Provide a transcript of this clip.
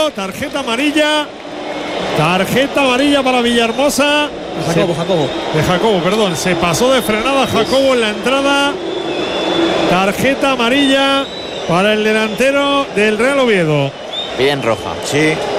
Oviedo. Tarjeta amarilla. Tarjeta amarilla para Villahermosa. De Jacobo, perdón. Se pasó de frenada Jacobo en la entrada. Tarjeta amarilla para el delantero del Real Oviedo. Bien roja. Sí.